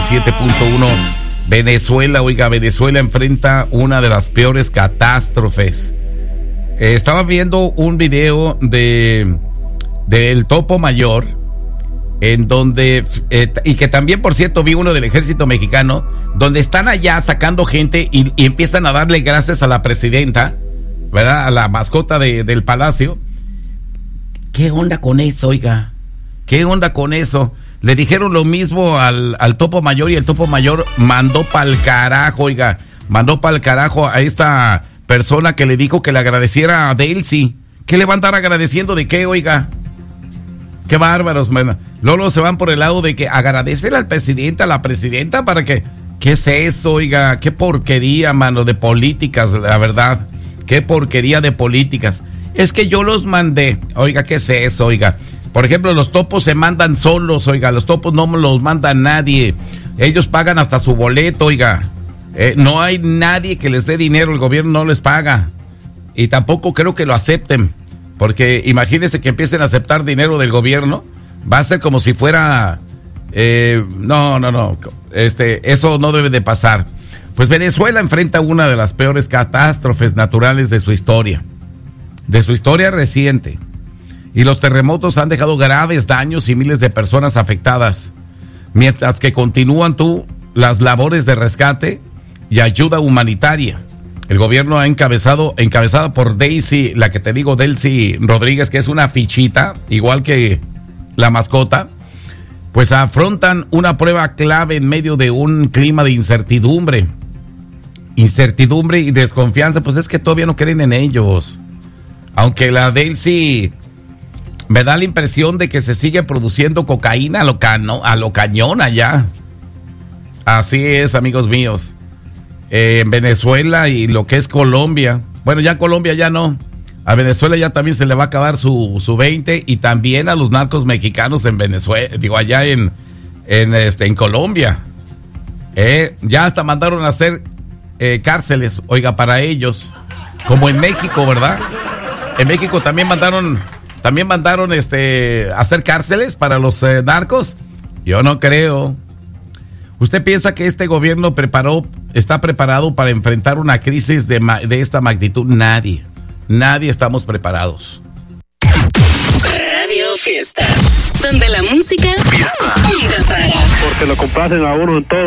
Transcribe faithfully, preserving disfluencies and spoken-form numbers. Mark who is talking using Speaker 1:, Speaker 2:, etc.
Speaker 1: siete punto uno. Venezuela, oiga, Venezuela enfrenta una de las peores catástrofes. Eh, estaba viendo un video de del Topo Mayor, en donde, eh, y que también, por cierto, vi uno del ejército mexicano, donde están allá sacando gente y, y empiezan a darle gracias a la presidenta, ¿verdad? A la mascota de, del palacio. ¿Qué onda con eso, oiga? ¿Qué onda con eso? Le dijeron lo mismo al, al Topo Mayor y el Topo Mayor mandó pa'l carajo, oiga. Mandó pa'l carajo a esta persona que le dijo que le agradeciera a Delcy. ¿Qué le van a estar agradeciendo de qué, oiga? Qué bárbaros, man. Luego se van por el lado de que agradecerle al presidente, a la presidenta, para que... ¿Qué es eso, oiga? Qué porquería, mano, de políticas, la verdad. Qué porquería de políticas. Es que yo los mandé. Oiga, ¿qué es eso, oiga? Por ejemplo, los topos se mandan solos, oiga. Los topos no los manda nadie. Ellos pagan hasta su boleto, oiga. Eh, no hay nadie que les dé dinero, el gobierno no les paga. Y tampoco creo que lo acepten. Porque imagínense que empiecen a aceptar dinero del gobierno. Va a ser como si fuera... Eh, no, no, no. Este, eso no debe de pasar. Pues Venezuela enfrenta una de las peores catástrofes naturales de su historia. De su historia reciente. Y los terremotos han dejado graves daños y miles de personas afectadas. Mientras que continúan tú las labores de rescate y ayuda humanitaria. El gobierno ha encabezado, encabezada por Daisy, la que te digo, Delcy Rodríguez, que es una fichita, igual que la mascota, pues afrontan una prueba clave en medio de un clima de incertidumbre. Incertidumbre y desconfianza, pues es que todavía no creen en ellos. Aunque la Delcy me da la impresión de que se sigue produciendo cocaína a lo, cano, a lo cañón allá. Así es, amigos míos. Eh, en Venezuela y lo que es Colombia. Bueno, ya Colombia ya no. A Venezuela ya también se le va a acabar su, su veinte y también a los narcos mexicanos en Venezuela, digo, allá en, en, este, en Colombia. Eh, ya hasta mandaron a hacer eh, cárceles, oiga, para ellos. Como en México, ¿verdad? En México también mandaron, también mandaron este, hacer cárceles para los eh, narcos. Yo no creo. ¿Usted piensa que este gobierno preparó, está preparado para enfrentar una crisis de, ma- de esta magnitud? Nadie, nadie estamos preparados.
Speaker 2: Radio Fiesta, donde la música
Speaker 3: Fiesta.
Speaker 2: nunca para.
Speaker 4: Porque lo complacen a uno en todo.